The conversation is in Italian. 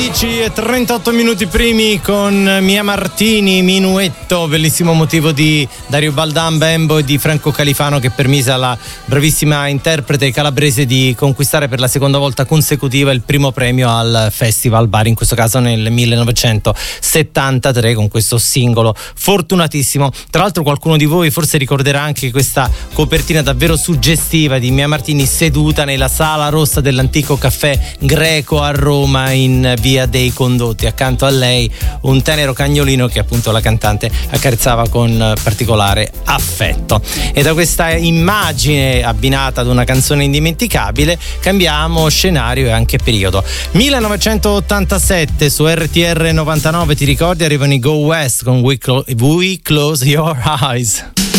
11:38 primi con Mia Martini, Minuetto, bellissimo motivo di Dario Baldan, Bembo e di Franco Califano, che permise alla bravissima interprete calabrese di conquistare per la seconda volta consecutiva il primo premio al Festival Bar, in questo caso nel 1973, con questo singolo fortunatissimo. Tra l'altro qualcuno di voi forse ricorderà anche questa copertina davvero suggestiva di Mia Martini seduta nella sala rossa dell'antico caffè greco a Roma, in via dei Condotti, accanto a lei un tenero cagnolino che appunto la cantante accarezzava con particolare affetto. E da questa immagine abbinata ad una canzone indimenticabile cambiamo scenario e anche periodo. 1987 su RTR 99, ti ricordi? Arrivano i Go West con We Close Your Eyes.